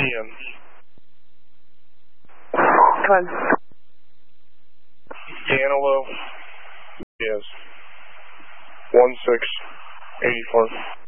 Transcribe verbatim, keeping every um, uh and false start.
Ian. Go ahead. Danilo. Yes. one six eight four.